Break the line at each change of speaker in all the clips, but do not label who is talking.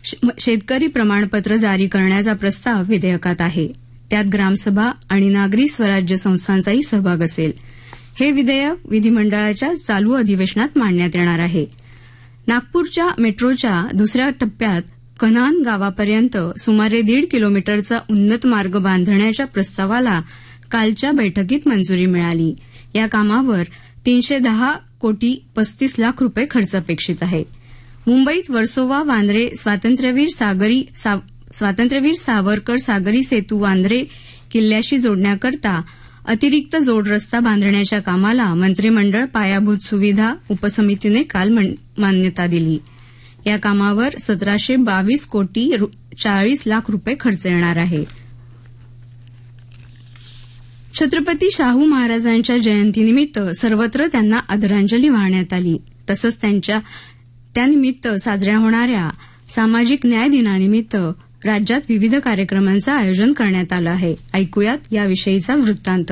शेतकरी प्रमाणपत्र जारी करण्याचा प्रस्ताव विधेयकात आहे. त्यात ग्रामसभा आणि नागरी स्वराज्य संस्थांचाही सहभाग असेल. हे विधेयक विधिमंडळाच्या चालू अधिवेशनात मांडण्यात येणार आहे. नागपूरच्या मेट्रोच्या दुसऱ्या टप्प्यात कन्हान गावापर्यंत सुमारे 1.5 किलोमीटरचा उन्नत मार्ग बांधण्याच्या प्रस्तावाला कालच्या बैठकीत मंजुरी मिळाली. या कामावर 310 कोटी 35 लाख रुपये खर्च अपेक्षित आहे. मुंबईत वर्सोवा वांद्रे स्वातंत्र्यवीर सावरकर सागरी सेतू वांद्रे किल्ल्याशी जोडण्याकरता अतिरिक्त जोड रस्ता बांधण्याच्या कामाला मंत्रिमंडळ पायाभूत सुविधा उपसमितीने काल मान्यता दिली. या कामावर 1722 कोटी 40 लाख रुपये खर्च येणार आहे. छत्रपती शाहू महाराजांच्या जयंतीनिमित्त सर्वत्र त्यांना आदरांजली वाहण्यात आली. तसंच त्यानिमित्त साजऱ्या होणाऱ्या सामाजिक न्याय दिनानिमित्त राज्यात विविध कार्यक्रमांचं आयोजन करण्यात आलं आहे. ऐकूयात याविषयीचा वृत्तांत.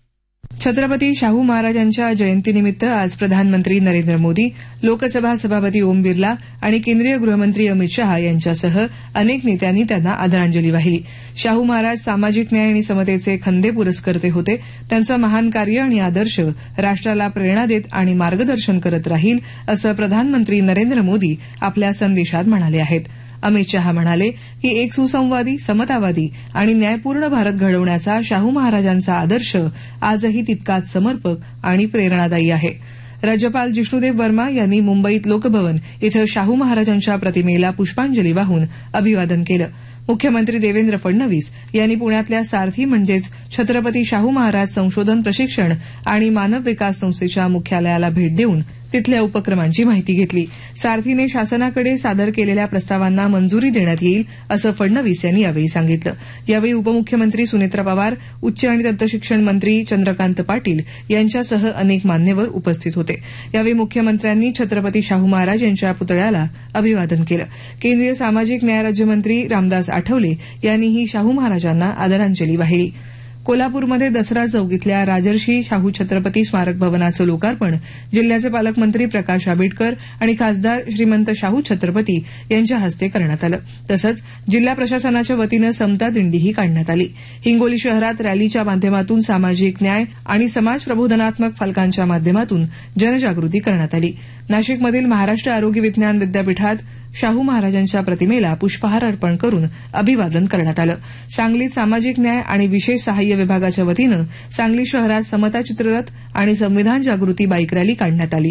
छत्रपती शाहू महाराजांच्या जयंतीनिमित्त आज प्रधानमंत्री नरेंद्र मोदी, लोकसभा सभापती ओम बिर्ला आणि केंद्रीय गृहमंत्री अमित शहा यांच्यासह अनेक नेत्यांनी त्यांना आदरांजली वाहिली. शाहू महाराज सामाजिक न्याय आणि समतेचे खंदे पुरस्कर्ते होते. त्यांचं महान कार्य आणि आदर्श राष्ट्राला प्रेरणा देत आणि मार्गदर्शन करत राहील असं प्रधानमंत्री नरेंद्र मोदी आपल्या संदेशात म्हणाले आहेत. अमित शहा म्हणाले की एक सुसंवादी, समतावादी आणि न्यायपूर्ण भारत घडवण्याचा शाहू महाराजांचा आदर्श आजही तितकाच समर्पक आणि प्रेरणादायी आहे. राज्यपाल जिष्णुदेव वर्मा यांनी मुंबईत लोकभवन इथं शाहू महाराजांच्या प्रतिमेला पुष्पांजली वाहून अभिवादन केलं. मुख्यमंत्री देवेंद्र फडणवीस यांनी पुण्यातल्या सारथी म्हणजेच छत्रपती शाहू महाराज संशोधन प्रशिक्षण आणि मानव विकास संस्थेच्या मुख्यालयाला भेट देऊन तिथल्या उपक्रमांची माहिती घेतली. सारथीने शासनाकडे सादर केलेल्या प्रस्तावांना मंजुरी देण्यात येईल असं फडणवीस यांनी यावेळी सांगितलं. यावेळी उपमुख्यमंत्री सुनेत्रा पवार, उच्च आणि तंत्रशिक्षण मंत्री चंद्रकांत पाटील यांच्यासह अनेक मान्यवर उपस्थित होते. यावेळी मुख्यमंत्र्यांनी छत्रपती शाहू महाराज यांच्या पुतळ्याला अभिवादन केलं. केंद्रीय सामाजिक न्याय राज्यमंत्री रामदास आठवले यांनीही शाहू महाराजांना आदरांजली वाहिली. कोल्हापूरमध्ये दसरा चौक इथल्या राजर्षी शाहू छत्रपती स्मारक भवनाचं लोकार्पण जिल्ह्याचे पालकमंत्री प्रकाश आंबेडकर आणि खासदार श्रीमंत शाहू छत्रपती यांच्या हस्ते करण्यात आलं. तसंच जिल्हा प्रशासनाच्या वतीनं समता दिंडीही काढण्यात आली. हिंगोली शहरात रॅलीच्या माध्यमातून सामाजिक न्याय आणि समाज प्रबोधनात्मक फलकांच्या माध्यमातून जनजागृती करण्यात आली. नाशिकमधील महाराष्ट्र आरोग्य विज्ञान विद्यापीठात शाहू महाराजांच्या प्रतिमेला पुष्पहार अर्पण करून अभिवादन करण्यात आलं. सांगलीत सामाजिक न्याय आणि विशेष सहाय्य विभागाच्या वतीनं सांगली शहरात समता चित्ररथ आणि संविधान जागृती बाईक रॅली काढण्यात आली.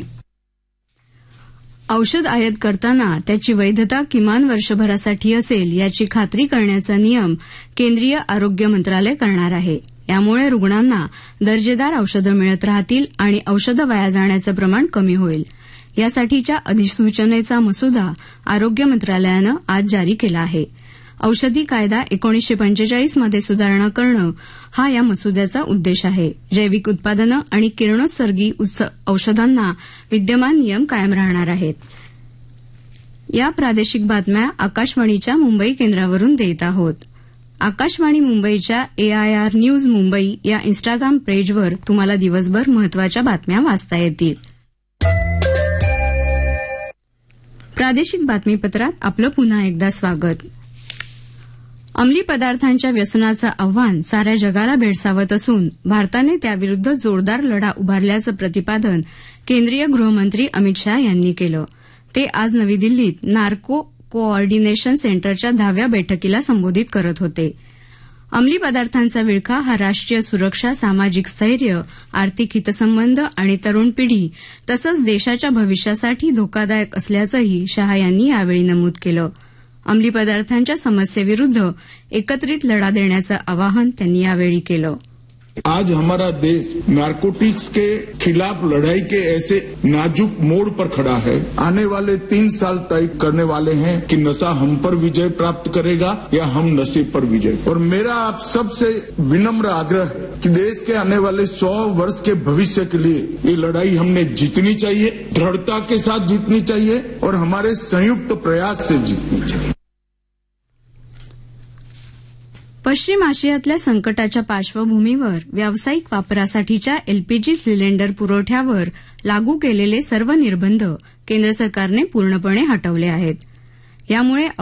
औषध आयात करताना त्याची वैधता किमान वर्षभरासाठी असेल याची खात्री करण्याचा नियम केंद्रीय आरोग्य मंत्रालय करणार आहे. यामुळे रुग्णांना दर्जेदार औषधं मिळत राहतील आणि औषधं वाया जाण्याचं प्रमाण कमी होईल. यासाठीच्या अधिसूचनेचा मसुदा आरोग्य मंत्रालयानं आज जारी केला आहे. औषधी कायदा 1945 मध्ये सुधारणा करणं हा या मसुद्याचा उद्देश आहे. जैविक उत्पादनं आणि किरणोत्सर्गी औषधांना विद्यमान नियम कायम राहणार आहेत. या प्रादेशिक बातम्या आकाशवाणीच्या मुंबई केंद्रावरून देत आहोत. आकाशवाणी मुंबईच्या AIR न्यूज मुंबई या इन्स्टाग्राम पेजवर तुम्हाला दिवसभर महत्वाच्या बातम्या वाचता येतील. प्रादेशिक बातमीपत्रात आपलं पुन्हा एकदा स्वागत. अंमली पदार्थांच्या व्यसनाचं आव्हान साऱ्या जगाला भेडसावत असून भारताने त्याविरुद्ध जोरदार लढा उभारल्याचं प्रतिपादन केंद्रीय गृहमंत्री अमित शहा यांनी केलं. ते आज नवी दिल्लीत नार्को कोऑर्डिनेशन सेंटरच्या 10व्या बैठकीला संबोधित करत होते. अंमली पदार्थांचा विळखा हा राष्ट्रीय सुरक्षा, सामाजिक स्थैर्य, आर्थिक हितसंबंध आणि तरुण पिढी तसंच देशाच्या भविष्यासाठी धोकादायक असल्याचंही शहा यांनी यावेळी नमूद केलं. अंमली पदार्थांच्या समस्येविरुद्ध एकत्रित लढा देण्याचं आवाहन त्यांनी यावेळी केलं.
आज हमारा देश नारकोटिक्स के खिलाफ लड़ाई के ऐसे नाजुक मोड़ पर खड़ा है. आने वाले 3 साल तय करने वाले हैं कि नशा हम पर विजय प्राप्त करेगा या हम नशे पर विजय. और मेरा आप सबसे विनम्र आग्रह है कि देश के आने वाले 100 वर्ष के भविष्य के लिए ये लड़ाई हमने जीतनी चाहिए, दृढ़ता के साथ जीतनी चाहिए और हमारे संयुक्त प्रयास से जीतनी चाहिए.
पश्चिम आशियातल्या संकटाच्या पार्श्वभूमीवर व्यावसायिक वापरासाठीच्या LPG सिलेंडर पुरवठ्यावर लागू केलेले सर्व निर्बंध केंद्र सरकारने पूर्णपणे हटवले आहेत. यामुळे